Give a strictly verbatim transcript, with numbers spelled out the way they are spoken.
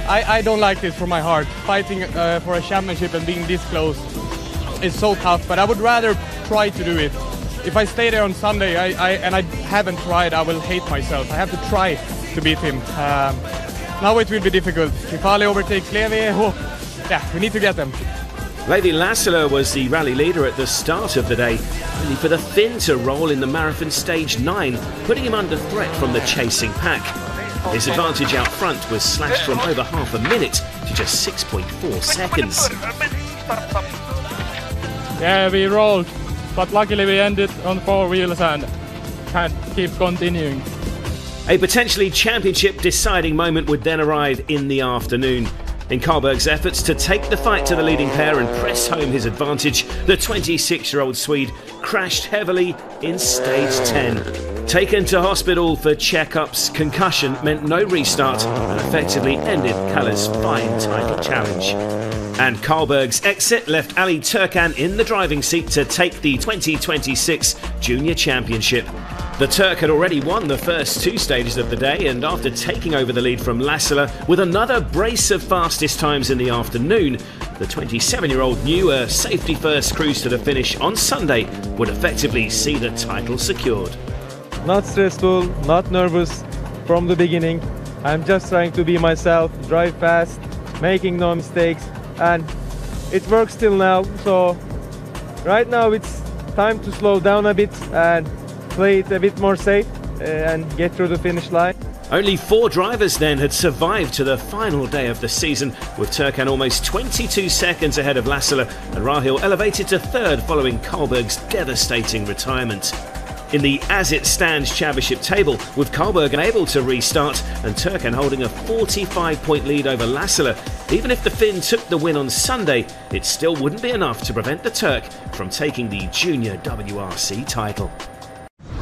I, I don't like this from my heart. Fighting uh, for a championship and being this close is so tough, but I would rather try to do it. If I stay there on Sunday I, I, and I haven't tried, I will hate myself. I have to try to beat him. Um, now it will be difficult. If Ali overtakes Levi, oh, yeah, we need to get them. Levi Lassila was the rally leader at the start of the day, only for the Finn to roll in the marathon stage nine, putting him under threat from the chasing pack. His advantage out front was slashed from over half a minute to just six point four seconds. Yeah, we rolled, but luckily we ended on four wheels and can't keep continuing. A potentially championship deciding moment would then arrive in the afternoon. In Karlberg's efforts to take the fight to the leading pair and press home his advantage, the twenty-six-year-old Swede crashed heavily in stage ten. Taken to hospital for checkups, concussion meant no restart and effectively ended Kalle's fine title challenge. And Karlberg's exit left Ali Turkan in the driving seat to take the twenty twenty-six Junior Championship. The Turk had already won the first two stages of the day, and after taking over the lead from Lassila with another brace of fastest times in the afternoon, the twenty-seven-year-old knew a safety-first cruise to the finish on Sunday would effectively see the title secured. Not stressful, not nervous from the beginning. I'm just trying to be myself, drive fast, making no mistakes, and it works till now. So right now it's time to slow down a bit and play it a bit more safe uh, and get through the finish line. Only four drivers then had survived to the final day of the season, with Turkan almost twenty-two seconds ahead of Lassila and Rahil elevated to third following Karlberg's devastating retirement. In the As It Stands Championship table, with Karlberg unable to restart and Turkan holding a forty-five point lead over Lassila, even if the Finn took the win on Sunday, it still wouldn't be enough to prevent the Turk from taking the Junior W R C title.